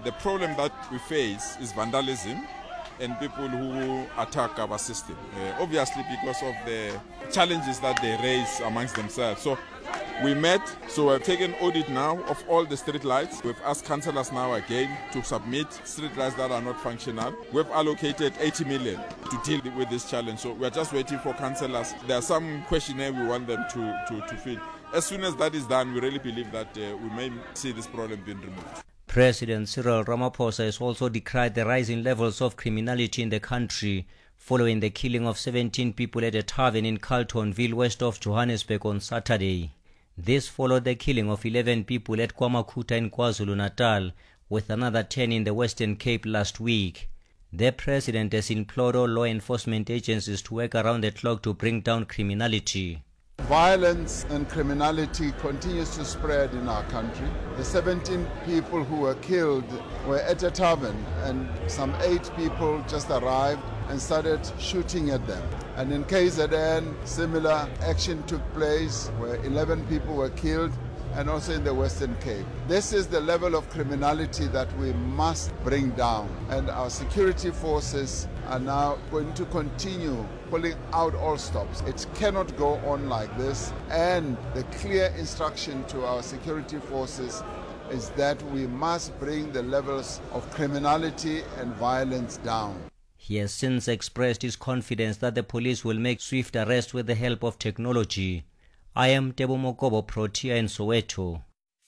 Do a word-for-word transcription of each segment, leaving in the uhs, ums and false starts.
The problem that we face is vandalism and people who attack our system, uh, obviously because of the challenges that they raise amongst themselves. So we met, so we've taken audit now of all the street lights. We've asked councillors now again to submit street lights that are not functional. We've allocated eighty million to deal with this challenge. So we're just waiting for councillors. There are some questionnaire we want them to, to, to fill. As soon as that is done, we really believe that uh, we may see this problem being removed. President Cyril Ramaphosa has also decried the rising levels of criminality in the country following the killing of seventeen people at a tavern in Carltonville, west of Johannesburg on Saturday. This followed the killing of eleven people at KwaMakhuta in KwaZulu-Natal, with another ten in the Western Cape last week. The president has implored all law enforcement agencies to work around the clock to bring down criminality. Violence and criminality continues to spread in our country. The seventeen people who were killed were at a tavern, and some eight people just arrived and started shooting at them. And in K Z N, similar action took place where eleven people were killed, and also in the Western Cape. This is the level of criminality that we must bring down, and our security forces are now going to continue pulling out all stops. It cannot go on like this, and the clear instruction to our security forces is that we must bring the levels of criminality and violence down. He has since expressed his confidence that the police will make swift arrests with the help of technology. I am Tebo Mokobo, Protea in Soweto.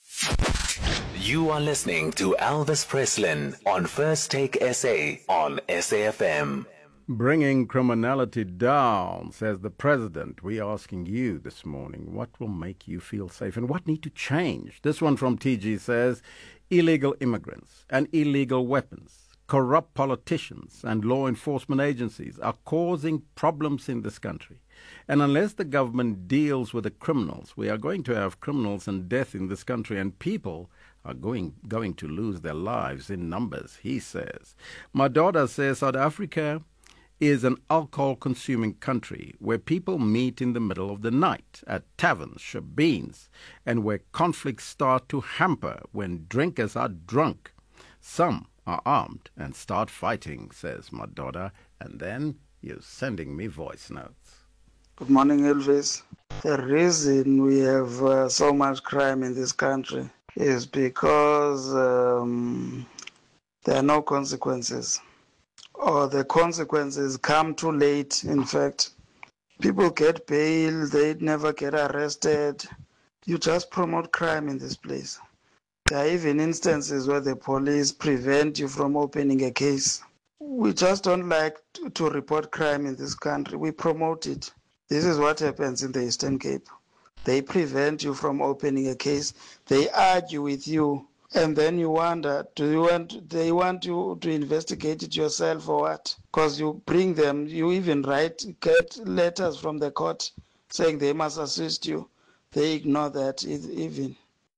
You are listening to Elvis Preslin on First Take S A on S A F M. Bringing criminality down, says the president. We're asking you this morning, what will make you feel safe and what need to change? This one from T G says, illegal immigrants and illegal weapons, corrupt politicians and law enforcement agencies are causing problems in this country. And unless the government deals with the criminals, we are going to have criminals and death in this country, and people are going going to lose their lives in numbers, he says. My daughter says South Africa is an alcohol-consuming country where people meet in the middle of the night at taverns, shebeens, and where conflicts start to hamper when drinkers are drunk. Some are armed and start fighting, says my daughter, and then you're sending me voice notes. Good morning, Elvis. The reason we have uh, so much crime in this country is because um, there are no consequences, or the consequences come too late. In fact, people get bail, they never get arrested. You just promote crime in this place. There are even instances where the police prevent you from opening a case. We just don't like to, to report crime in this country. We promote it. This is what happens in the Eastern Cape. They prevent you from opening a case. They argue with you. And then you wonder, do you want, they want you to investigate it yourself or what? Because you bring them, you even write, get letters from the court saying they must assist you. They ignore that even.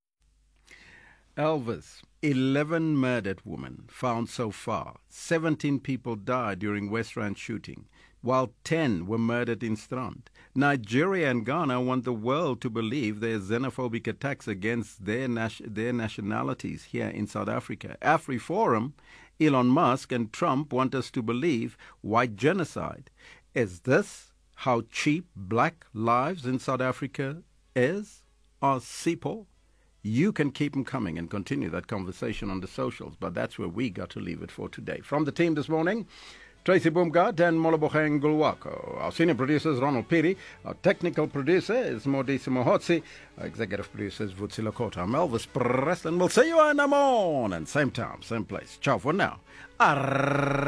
Elvis, eleven murdered women found so far. seventeen people died during West Rand shooting, while ten were murdered in Strand. Nigeria and Ghana want the world to believe there are xenophobic attacks against their, nas- their nationalities here in South Africa. AfriForum, Elon Musk and Trump want us to believe white genocide. Is this how cheap black lives in South Africa is? Or Sipho? You can keep them coming and continue that conversation on the socials, but that's where we got to leave it for today. From the team this morning, Tracy Boomgard and Molobokeng Gulwako. Our senior producer is Ronald Piri. Our technical producer is Modisi Mohotsi. Our executive producer is Vutsila Kota. I'm Elvis Preslin. We'll see you in the morning. Same time, same place. Ciao for now. Arr-